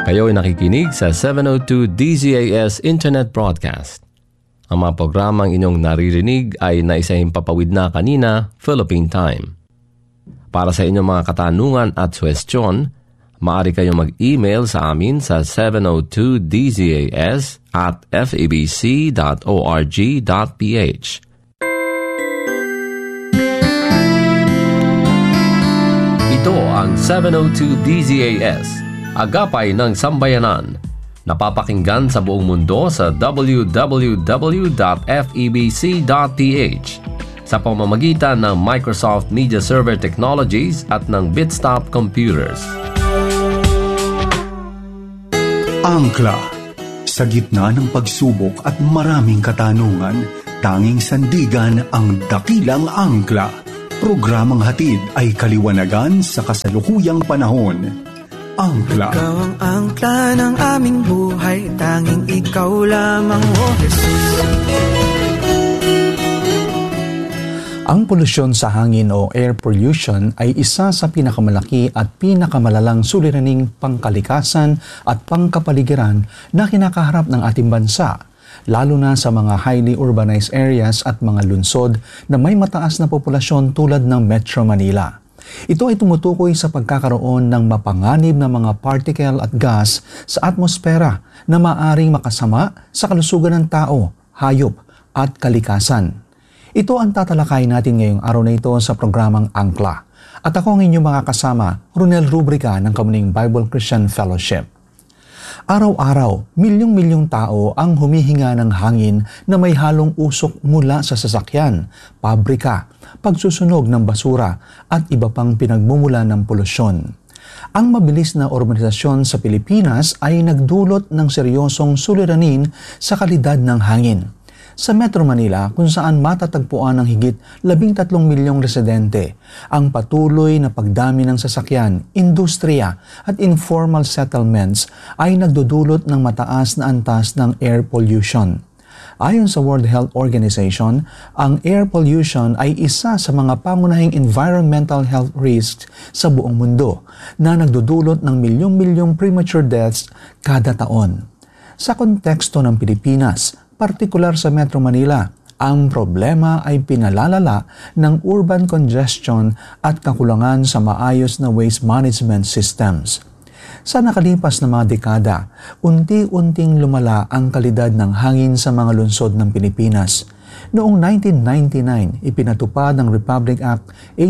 Kayo'y nakikinig sa 702 DZAS Internet Broadcast. Ang mga programang inyong naririnig ay naisahimpapawid na kanina, Philippine Time. Para sa inyong mga katanungan at suwestyon, maaari kayong mag-email sa amin sa 702dzas@febc.org.ph. Ito ang 702 DZAS, Agapay ng Sambayanan. Napapakinggan sa buong mundo sa www.febc.ph sa pamamagitan ng Microsoft Media Server Technologies at ng Bitstop Computers. Angkla. Sa gitna ng pagsubok at maraming katanungan, tanging sandigan ang dakilang angkla. Programang hatid ay kaliwanagan sa kasalukuyang panahon. Angkla. Ikaw ang angkla ng aming buhay, tanging ikaw lamang, O Jesus. Ang polusyon sa hangin o air pollution ay isa sa pinakamalaki at pinakamalalang suliraning pangkalikasan at pangkapaligiran na kinakaharap ng ating bansa, lalo na sa mga highly urbanized areas at mga lungsod na may mataas na populasyon tulad ng Metro Manila. Ito ay tumutukoy sa pagkakaroon ng mapanganib na mga particle at gas sa atmosfera na maaring makasama sa kalusugan ng tao, hayop at kalikasan. Ito ang tatalakayin natin ngayong araw na ito sa programang Angkla. At ako ang inyong mga kasama, Ronel Rubrica ng Kamuning Bible Christian Fellowship. Araw-araw, milyong-milyong tao ang humihinga ng hangin na may halong usok mula sa sasakyan, pabrika, pagsusunog ng basura at iba pang pinagmumulan ng polusyon. Ang mabilis na urbanisasyon sa Pilipinas ay nagdulot ng seryosong suliranin sa kalidad ng hangin. Sa Metro Manila, kung saan matatagpuan ng higit 13 milyong residente, ang patuloy na pagdami ng sasakyan, industriya at informal settlements ay nagdudulot ng mataas na antas ng air pollution. Ayon sa World Health Organization, ang air pollution ay isa sa mga pangunahing environmental health risks sa buong mundo na nagdudulot ng milyong-milyong premature deaths kada taon. Sa konteksto ng Pilipinas, partikular sa Metro Manila, ang problema ay pinalalala ng urban congestion at kakulangan sa maayos na waste management systems. Sa nakalipas na mga dekada, unti-unting lumala ang kalidad ng hangin sa mga lungsod ng Pilipinas. Noong 1999, ipinatupad ang Republic Act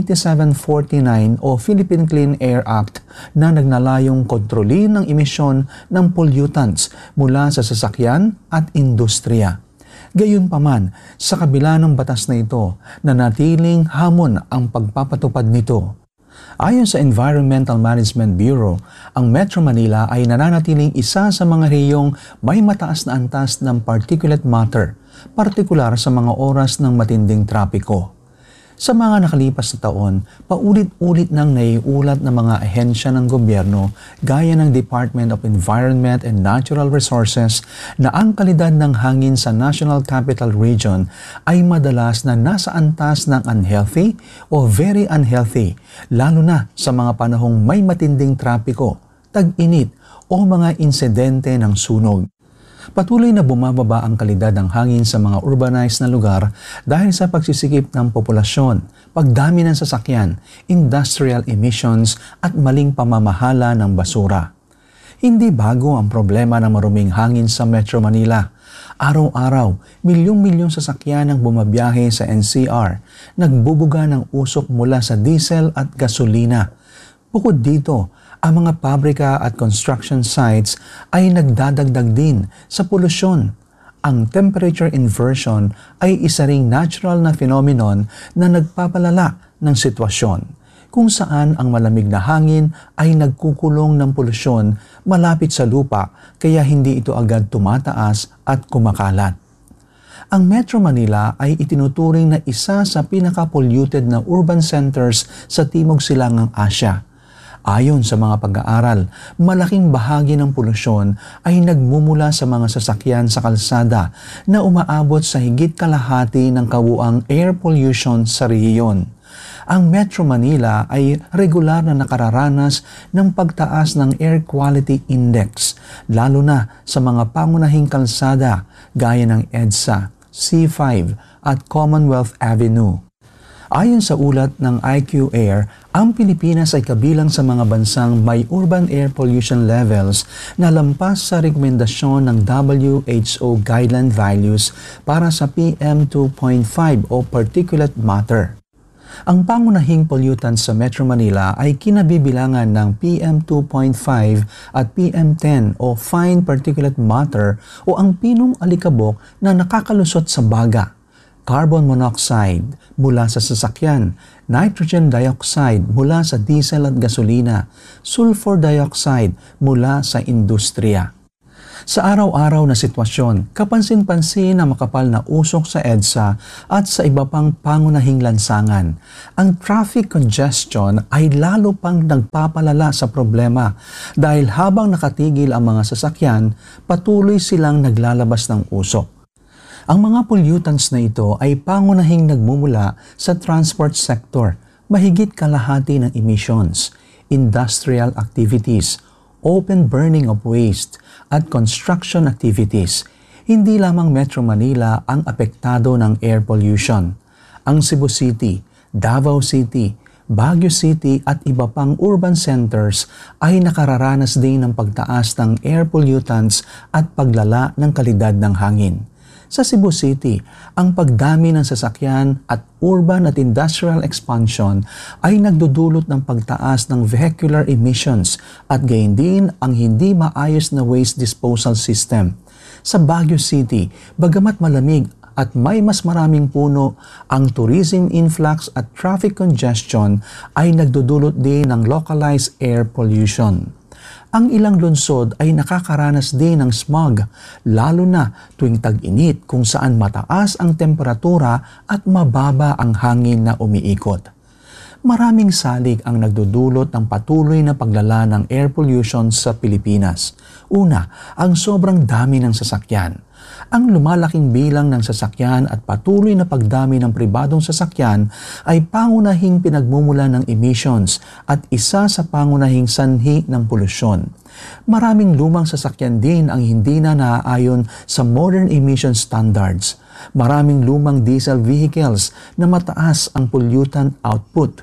8749 o Philippine Clean Air Act na naglalayong kontrolin ang emisyon ng pollutants mula sa sasakyan at industriya. Gayunpaman, sa kabila ng batas na ito, nanatiling hamon ang pagpapatupad nito. Ayon sa Environmental Management Bureau, ang Metro Manila ay nananatiling isa sa mga reyong may mataas na antas ng particulate matter, partikular sa mga oras ng matinding trapiko. Sa mga nakalipas na taon, paulit-ulit nang naiulat ng mga ahensya ng gobyerno gaya ng Department of Environment and Natural Resources na ang kalidad ng hangin sa National Capital Region ay madalas na nasa antas ng unhealthy o very unhealthy, lalo na sa mga panahong may matinding trapiko, tag-init o mga insidente ng sunog. Patuloy na bumababa ang kalidad ng hangin sa mga urbanized na lugar dahil sa pagsisikip ng populasyon, pagdami ng sasakyan, industrial emissions at maling pamamahala ng basura. Hindi bago ang problema ng maruming hangin sa Metro Manila. Araw-araw, milyong-milyong sasakyan ang bumabiyahe sa NCR, nagbubuga ng usok mula sa diesel at gasolina. Bukod dito, ang mga pabrika at construction sites ay nagdadagdag din sa polusyon. Ang temperature inversion ay isa ring natural na phenomenon na nagpapalala ng sitwasyon, kung saan ang malamig na hangin ay nagkukulong ng polusyon malapit sa lupa kaya hindi ito agad tumataas at kumakalat. Ang Metro Manila ay itinuturing na isa sa pinaka-polluted na urban centers sa Timog Silangang Asya. Ayon sa mga pag-aaral, malaking bahagi ng polusyon ay nagmumula sa mga sasakyan sa kalsada na umaabot sa higit kalahati ng kabuuang air pollution sa rehiyon. Ang Metro Manila ay regular na nakararanas ng pagtaas ng Air Quality Index, lalo na sa mga pangunahing kalsada gaya ng EDSA, C5 at Commonwealth Avenue. Ayon sa ulat ng IQ Air, ang Pilipinas ay kabilang sa mga bansang may urban air pollution levels na lampas sa rekomendasyon ng WHO guideline values para sa PM2.5 o particulate matter. Ang pangunahing pollutants sa Metro Manila ay kinabibilangan ng PM2.5 at PM10 o fine particulate matter o ang pinong alikabok na nakakalusot sa baga, carbon monoxide mula sa sasakyan, nitrogen dioxide mula sa diesel at gasolina, sulfur dioxide mula sa industriya. Sa araw-araw na sitwasyon, kapansin-pansin ang makapal na usok sa EDSA at sa iba pang pangunahing lansangan. Ang traffic congestion ay lalo pang nagpapalala sa problema dahil habang nakatigil ang mga sasakyan, patuloy silang naglalabas ng usok. Ang mga pollutants na ito ay pangunahing nagmumula sa transport sector, mahigit kalahati ng emissions, industrial activities, open burning of waste, at construction activities. Hindi lamang Metro Manila ang apektado ng air pollution. Ang Cebu City, Davao City, Baguio City at iba pang urban centers ay nakararanas din ng pagtaas ng air pollutants at paglala ng kalidad ng hangin. Sa Cebu City, ang pagdami ng sasakyan at urban at industrial expansion ay nagdudulot ng pagtaas ng vehicular emissions at gayon din ang hindi maayos na waste disposal system. Sa Baguio City, bagamat malamig at may mas maraming puno, ang tourism influx at traffic congestion ay nagdudulot din ng localized air pollution. Ang ilang lungsod ay nakakaranas din ng smog, lalo na tuwing tag-init kung saan mataas ang temperatura at mababa ang hangin na umiikot. Maraming salik ang nagdudulot ng patuloy na paglala ng air pollution sa Pilipinas. Una, ang sobrang dami ng sasakyan. Ang lumalaking bilang ng sasakyan at patuloy na pagdami ng pribadong sasakyan ay pangunahing pinagmumula ng emissions at isa sa pangunahing sanhi ng polusyon. Maraming lumang sasakyan din ang hindi na naaayon sa modern emission standards. Maraming lumang diesel vehicles na mataas ang pollutant output.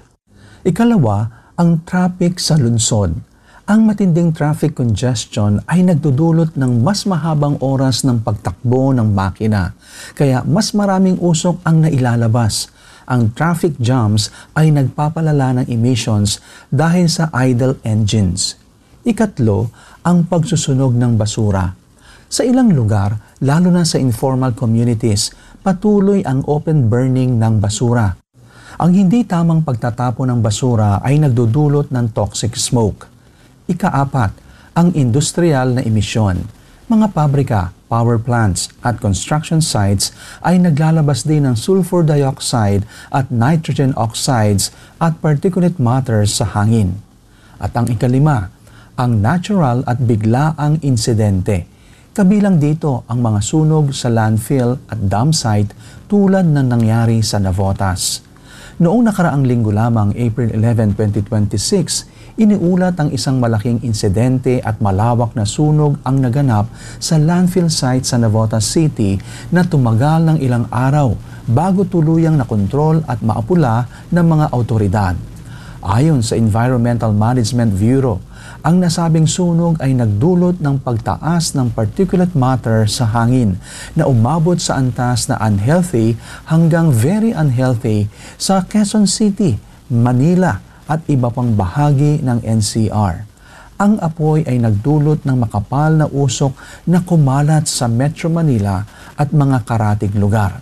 Ikalawa, ang traffic sa lungsod. Ang matinding traffic congestion ay nagdudulot ng mas mahabang oras ng pagtakbo ng makina, kaya mas maraming usok ang nailalabas. Ang traffic jams ay nagpapalala ng emissions dahil sa idle engines. Ikatlo, ang pagsusunog ng basura. Sa ilang lugar, lalo na sa informal communities, patuloy ang open burning ng basura. Ang hindi tamang pagtatapon ng basura ay nagdudulot ng toxic smoke. Ikaapat, ang industrial na emisyon. Mga pabrika, power plants at construction sites ay naglalabas din ng sulfur dioxide at nitrogen oxides at particulate matter sa hangin. At ang ikalima, ang natural at biglaang insidente. Kabilang dito ang mga sunog sa landfill at dump site tulad ng nangyari sa Navotas. Noong nakaraang linggo lamang, April 11, 2026, iniulat ang isang malaking insidente at malawak na sunog ang naganap sa landfill site sa Navotas City na tumagal ng ilang araw bago tuluyang nakontrol at maapula ng mga awtoridad. Ayon sa Environmental Management Bureau, ang nasabing sunog ay nagdulot ng pagtaas ng particulate matter sa hangin na umabot sa antas na unhealthy hanggang very unhealthy sa Quezon City, Manila at iba pang bahagi ng NCR. Ang apoy ay nagdulot ng makapal na usok na kumalat sa Metro Manila at mga karatig lugar.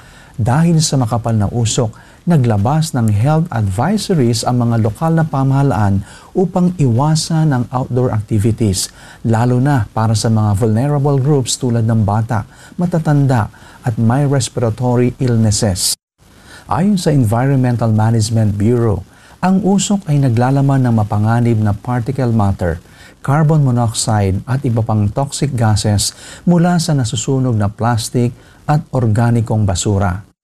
Dahil sa makapal na usok, naglabas ng health advisories ang mga lokal na pamahalaan upang iwasan ang outdoor activities, lalo na para sa mga vulnerable groups tulad ng bata, matatanda at may respiratory illnesses. Ayon sa Environmental Management Bureau, ang usok ay naglalaman ng mapanganib na particle matter, carbon monoxide at iba pang toxic gases mula sa nasusunog na plastic at organikong basura.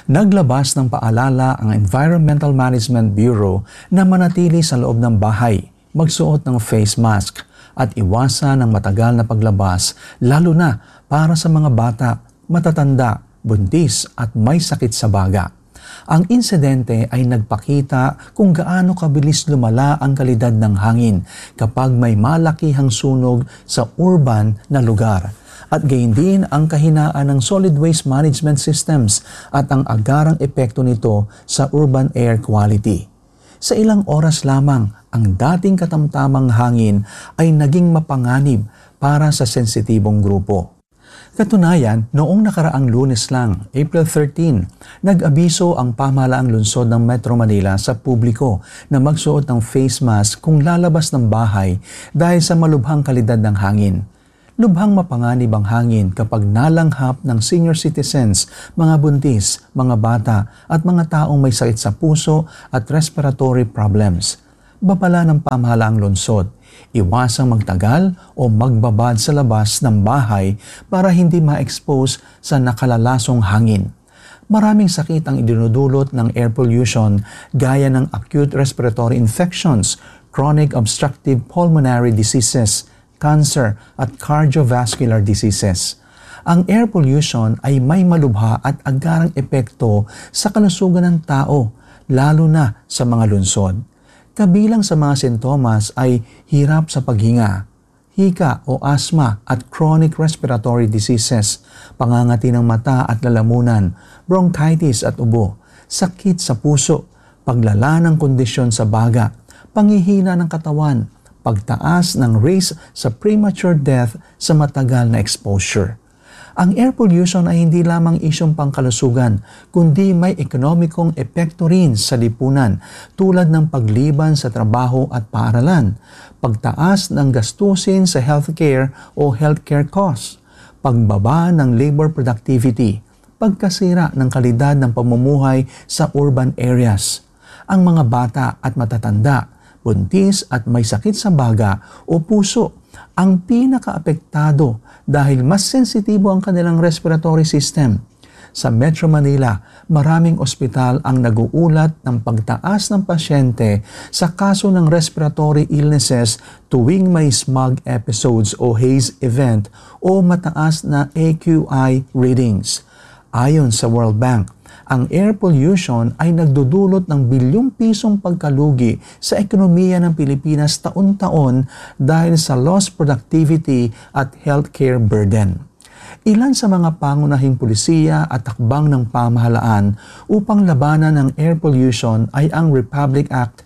Naglabas ng paalala ang Environmental Management Bureau na manatili sa loob ng bahay, magsuot ng face mask at iwasan ang matagal na paglabas, lalo na para sa mga bata, matatanda, buntis at may sakit sa baga. Ang insidente ay nagpakita kung gaano kabilis lumala ang kalidad ng hangin kapag may malakihang sunog sa urban na lugar. At gayon din ang kahinaan ng solid waste management systems at ang agarang epekto nito sa urban air quality. Sa ilang oras lamang, ang dating katamtamang hangin ay naging mapanganib para sa sensitibong grupo. Katunayan, noong nakaraang Lunes lang, April 13, nag-abiso ang pamahalaang lungsod ng Metro Manila sa publiko na magsuot ng face mask kung lalabas ng bahay dahil sa malubhang kalidad ng hangin. Lubhang mapanganib ang hangin kapag nalanghap ng senior citizens, mga buntis, mga bata at mga taong may sakit sa puso at respiratory problems. Babala ng pamahalaang lungsod, iwasang magtagal o magbabad sa labas ng bahay para hindi ma-expose sa nakalalasong hangin. Maraming sakit ang idinudulot ng air pollution gaya ng acute respiratory infections, chronic obstructive pulmonary diseases, cancer at cardiovascular diseases. Ang air pollution ay may malubha at agarang epekto sa kalusugan ng tao, lalo na sa mga lungsod. Kabilang sa mga sintomas ay hirap sa paghinga, hika o asthma at chronic respiratory diseases, pangangati ng mata at lalamunan, bronchitis at ubo, sakit sa puso, paglala ng kondisyon sa baga, panghihina ng katawan, pagtaas ng risk sa premature death sa matagal na exposure. Ang air pollution ay hindi lamang isyong pangkalusugan, kundi may ekonomikong epekto rin sa lipunan tulad ng pagliban sa trabaho at paaralan, pagtaas ng gastusin sa healthcare o healthcare costs, pagbaba ng labor productivity, pagkasira ng kalidad ng pamumuhay sa urban areas. Ang mga bata at matatanda, buntis at may sakit sa baga o puso ang pinakaapektado dahil mas sensitibo ang kanilang respiratory system. Sa Metro Manila, maraming ospital ang nag-uulat ng pagtaas ng pasyente sa kaso ng respiratory illnesses tuwing may smog episodes o haze event o mataas na AQI readings. Ayon sa World Bank, ang air pollution ay nagdudulot ng bilyong pisong pagkalugi sa ekonomiya ng Pilipinas taon-taon dahil sa lost productivity at healthcare burden. Ilan sa mga pangunahing pulisiya at takbang ng pamahalaan upang labanan ang air pollution ay ang Republic Act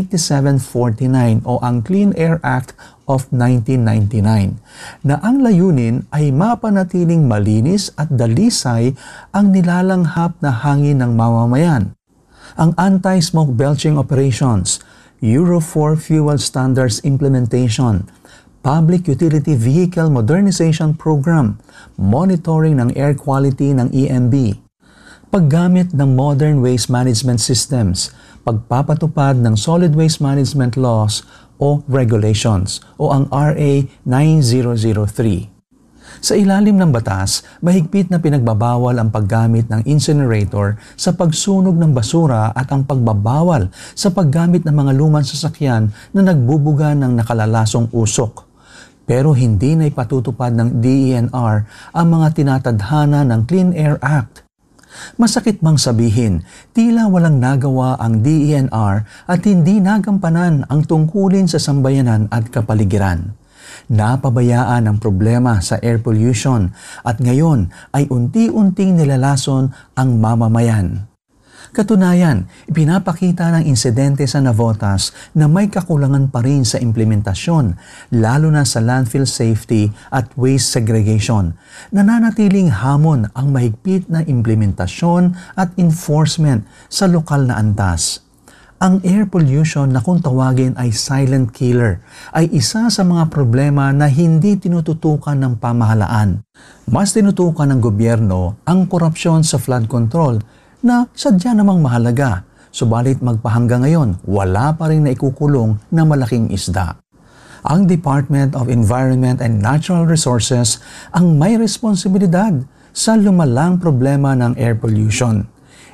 8749 o ang Clean Air Act of 1999 na ang layunin ay mapanatiling malinis at dalisay ang nilalanghap na hangin ng mamamayan. Ang Anti-Smoke Belching Operations, Euro 4 Fuel Standards Implementation, Public Utility Vehicle Modernization Program, monitoring ng air quality ng EMB, paggamit ng modern waste management systems, pagpapatupad ng solid waste management laws o regulations o ang RA 9003. Sa ilalim ng batas, mahigpit na pinagbabawal ang paggamit ng incinerator sa pagsunog ng basura at ang pagbabawal sa paggamit ng mga lumang sasakyan na nagbubuga ng nakalalasong usok. Pero hindi na ipatutupad ng DENR ang mga tinatadhana ng Clean Air Act. Masakit mang sabihin, tila walang nagawa ang DENR at hindi nagampanan ang tungkulin sa sambayanan at kapaligiran. Napabayaan ang problema sa air pollution at ngayon ay unti-unting nilalason ang mamamayan. Katunayan, ipinapakita ng insidente sa Navotas na may kakulangan pa rin sa implementasyon, lalo na sa landfill safety at waste segregation. Nananatiling hamon ang mahigpit na implementasyon at enforcement sa lokal na antas. Ang air pollution na kung tawagin ay silent killer ay isa sa mga problema na hindi tinututukan ng pamahalaan. Mas tinutukan ng gobyerno ang korupsyon sa flood control na sadya namang mahalaga, subalit magpahanggang ngayon, wala pa rin naikukulong na malaking isda. Ang Department of Environment and Natural Resources ang may responsibilidad sa lumalang problema ng air pollution.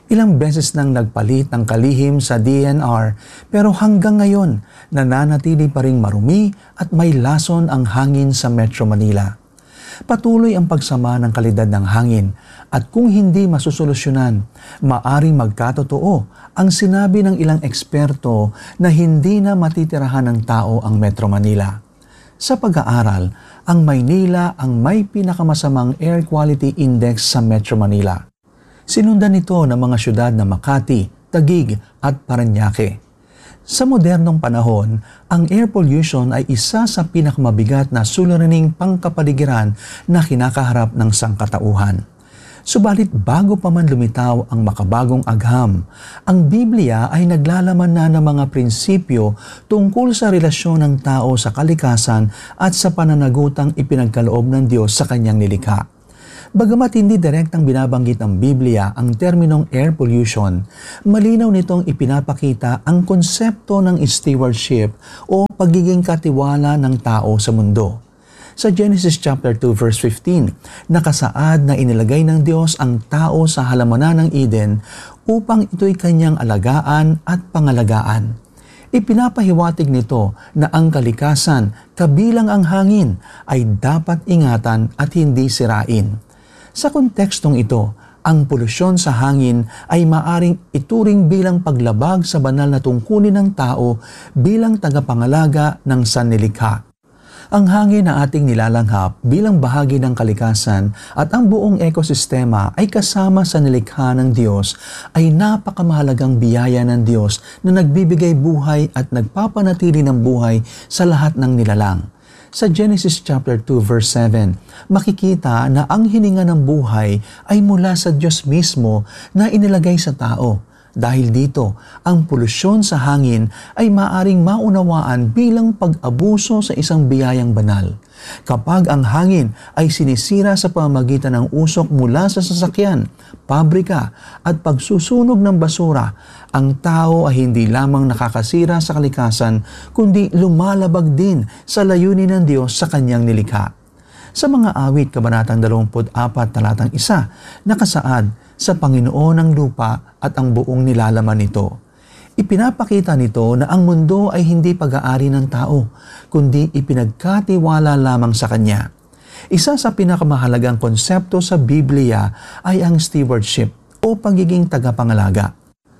Ilang beses nang nagpalit ng kalihim sa DNR pero hanggang ngayon nananatili pa ring marumi at may lason ang hangin sa Metro Manila. Patuloy ang pagsama ng kalidad ng hangin at kung hindi masusolusyonan, maaring magkatotoo ang sinabi ng ilang eksperto na hindi na matitirahan ng tao ang Metro Manila. Sa pag-aaral, ang Maynila ang may pinakamasamang air quality index sa Metro Manila. Sinundan nito ng mga syudad na Makati, Taguig at Parañaque. Sa modernong panahon, ang air pollution ay isa sa pinakamabigat na suliraning pangkapaligiran na kinakaharap ng sangkatauhan. Subalit bago pa man lumitaw ang makabagong agham, ang Biblia ay naglalaman na ng mga prinsipyo tungkol sa relasyon ng tao sa kalikasan at sa pananagutang ipinagkaloob ng Diyos sa kanyang nilikha. Bagamat hindi direktang binabanggit ng Biblia ang terminong air pollution, malinaw nitong ipinapakita ang konsepto ng stewardship o pagiging katiwala ng tao sa mundo. Sa Genesis chapter 2 verse 15, nakasaad na inilagay ng Diyos ang tao sa halamanan ng Eden upang ito'y kanyang alagaan at pangalagaan. Ipinapahiwatig nito na ang kalikasan, kabilang ang hangin, ay dapat ingatan at hindi sirain. Sa kontekstong ito, ang polusyon sa hangin ay maaring ituring bilang paglabag sa banal na tungkulin ng tao bilang tagapangalaga ng sanlilikha. Ang hangin na ating nilalanghap bilang bahagi ng kalikasan at ang buong ekosistema ay kasama sa nilikha ng Diyos ay napakamahalagang biyaya ng Diyos na nagbibigay buhay at nagpapanatili ng buhay sa lahat ng nilalang. Sa Genesis chapter 2 verse 7, makikita na ang hininga ng buhay ay mula sa Diyos mismo na inilagay sa tao. Dahil dito, ang polusyon sa hangin ay maaring maunawaan bilang pag-abuso sa isang biyayang banal. Kapag ang hangin ay sinisira sa pamamagitan ng usok mula sa sasakyan, pabrika at pagsusunog ng basura, ang tao ay hindi lamang nakakasira sa kalikasan, kundi lumalabag din sa layunin ng Diyos sa kanyang nilikha. Sa mga awit, Kabanatang 24, talatang 1, nakasaad, sa Panginoon ang lupa at ang buong nilalaman nito. Ipinapakita nito na ang mundo ay hindi pag-aari ng tao, kundi ipinagkatiwala lamang sa Kanya. Isa sa pinakamahalagang konsepto sa Biblia ay ang stewardship o pagiging tagapangalaga.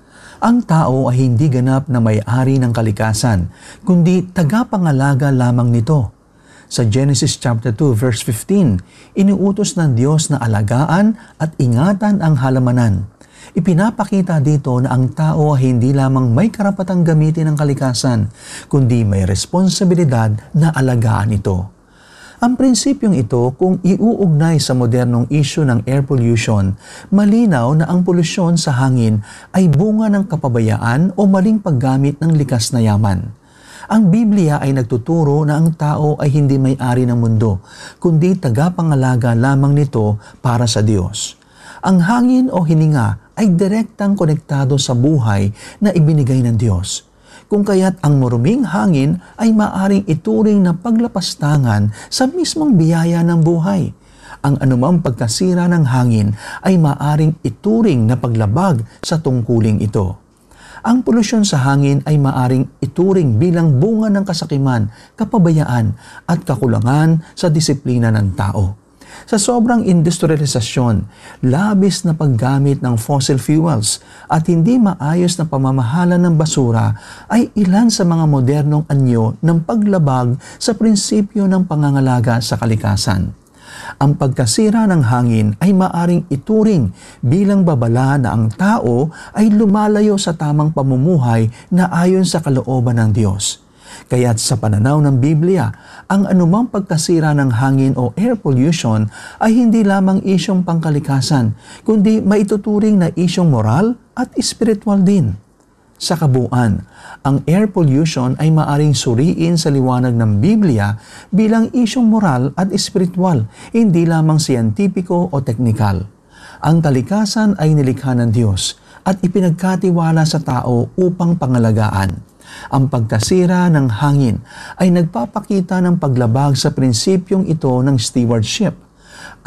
Ang tao ay hindi ganap na may-ari ng kalikasan, kundi tagapangalaga lamang nito. Sa Genesis chapter 2 verse 15, iniutos ng Diyos na alagaan at ingatan ang halamanan. Ipinapakita dito na ang tao ay hindi lamang may karapatang gamitin ang kalikasan, kundi may responsibilidad na alagaan ito. Ang prinsipyong ito, kung iuugnay sa modernong issue ng air pollution, malinaw na ang polusyon sa hangin ay bunga ng kapabayaan o maling paggamit ng likas na yaman. Ang Biblia ay nagtuturo na ang tao ay hindi may-ari ng mundo, kundi tagapangalaga lamang nito para sa Diyos. Ang hangin o hininga ay direktang konektado sa buhay na ibinigay ng Diyos. Kung kaya't ang maruming hangin ay maaring ituring na paglapastangan sa mismong biyaya ng buhay. Ang anumang pagkasira ng hangin ay maaring ituring na paglabag sa tungkuling ito. Ang polusyon sa hangin ay maaring ituring bilang bunga ng kasakiman, kapabayaan at kakulangan sa disiplina ng tao. Sa sobrang industrialisasyon, labis na paggamit ng fossil fuels at hindi maayos na pamamahala ng basura ay ilan sa mga modernong anyo ng paglabag sa prinsipyo ng pangangalaga sa kalikasan. Ang pagkasira ng hangin ay maaring ituring bilang babala na ang tao ay lumalayo sa tamang pamumuhay na ayon sa kalooban ng Diyos. Kaya't sa pananaw ng Biblia, ang anumang pagkasira ng hangin o air pollution ay hindi lamang isyong pangkalikasan, kundi maituturing na isyong moral at spiritual din. Sa kabuuan, ang air pollution ay maaring suriin sa liwanag ng Biblia bilang isyong moral at spiritual, hindi lamang siyentipiko o teknikal. Ang kalikasan ay nilikha ng Diyos at ipinagkatiwala sa tao upang pangalagaan. Ang pagkasira ng hangin ay nagpapakita ng paglabag sa prinsipyong ito ng stewardship.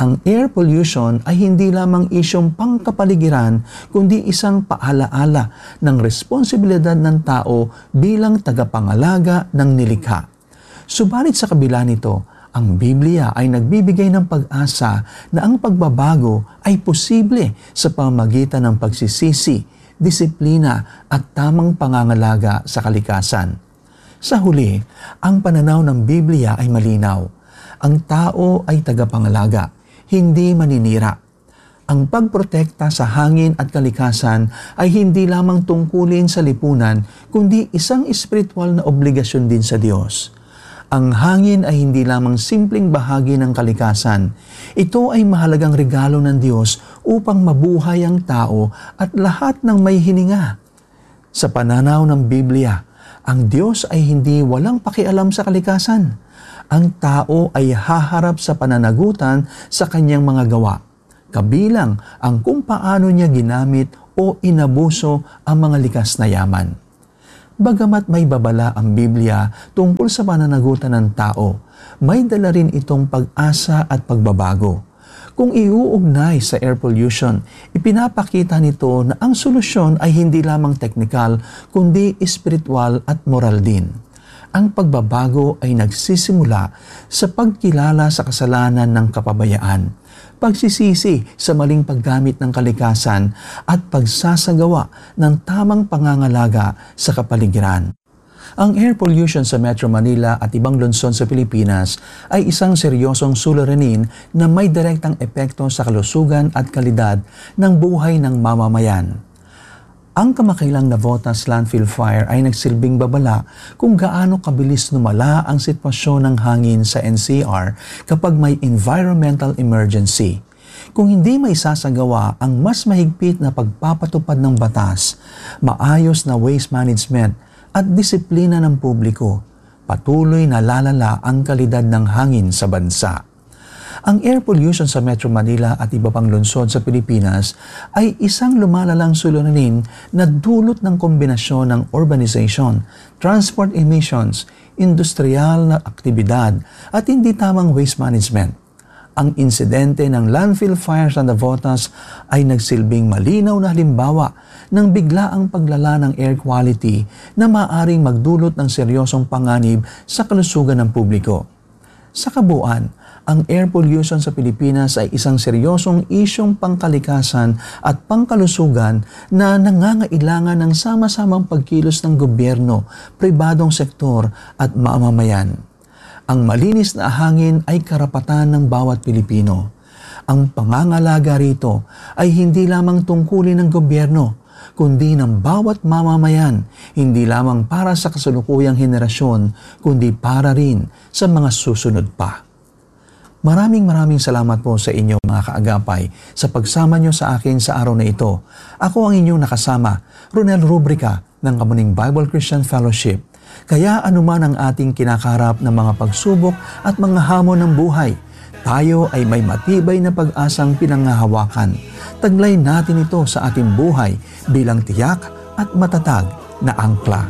Ang air pollution ay hindi lamang isyong pangkapaligiran, kundi isang paalaala ng responsibilidad ng tao bilang tagapangalaga ng nilikha. Subalit sa kabila nito, ang Biblia ay nagbibigay ng pag-asa na ang pagbabago ay posible sa pamamagitan ng pagsisisi, disiplina at tamang pangangalaga sa kalikasan. Sa huli, ang pananaw ng Biblia ay malinaw. Ang tao ay tagapangalaga, hindi maninira. Ang pagprotekta sa hangin at kalikasan ay hindi lamang tungkulin sa lipunan, kundi isang espiritual na obligasyon din sa Diyos. Ang hangin ay hindi lamang simpleng bahagi ng kalikasan. Ito ay mahalagang regalo ng Diyos upang mabuhay ang tao at lahat ng may hininga. Sa pananaw ng Biblia, ang Diyos ay hindi walang pakialam sa kalikasan. Ang tao ay haharap sa pananagutan sa kanyang mga gawa, kabilang ang kung paano niya ginamit o inabuso ang mga likas na yaman. Bagamat may babala ang Biblia tungkol sa pananagutan ng tao, may dala rin itong pag-asa at pagbabago. Kung iuugnay sa air pollution, ipinapakita nito na ang solusyon ay hindi lamang teknikal, kundi espiritual at moral din. Ang pagbabago ay nagsisimula sa pagkilala sa kasalanan ng kapabayaan, pagsisisi sa maling paggamit ng kalikasan at pagsasagawa ng tamang pangangalaga sa kapaligiran. Ang air pollution sa Metro Manila at ibang lungsod sa Pilipinas ay isang seryosong suliranin na may direktang epekto sa kalusugan at kalidad ng buhay ng mamamayan. Ang kamakailang Navotas landfill fire ay nagsilbing babala kung gaano kabilis lumala ang sitwasyon ng hangin sa NCR kapag may environmental emergency. Kung hindi may sasagawa ang mas mahigpit na pagpapatupad ng batas, maayos na waste management at disiplina ng publiko, patuloy na lalala ang kalidad ng hangin sa bansa. Ang air pollution sa Metro Manila at iba pang lungsod sa Pilipinas ay isang lumalalang suliranin na dulot ng kombinasyon ng urbanization, transport emissions, industrial na aktibidad at hindi tamang waste management. Ang insidente ng landfill fire sa Navotas ay nagsilbing malinaw na halimbawa ng biglaang paglala ng air quality na maaaring magdulot ng seryosong panganib sa kalusugan ng publiko. Sa kabuuan, ang air pollution sa Pilipinas ay isang seryosong isyong pangkalikasan at pangkalusugan na nangangailangan ng sama-samang pagkilos ng gobyerno, pribadong sektor at mamamayan. Ang malinis na hangin ay karapatan ng bawat Pilipino. Ang pangangalaga rito ay hindi lamang tungkulin ng gobyerno, kundi ng bawat mamamayan, hindi lamang para sa kasalukuyang henerasyon, kundi para rin sa mga susunod pa. Maraming salamat po sa inyo mga kaagapay sa pagsama nyo sa akin sa araw na ito. Ako ang inyong nakasama, Ronel Rubrica ng Kamuning Bible Christian Fellowship. Kaya anuman ang ating kinakaharap ng mga pagsubok at mga hamon ng buhay, tayo ay may matibay na pag-asang pinanghahawakan. Taglay natin ito sa ating buhay bilang tiyak at matatag na angkla.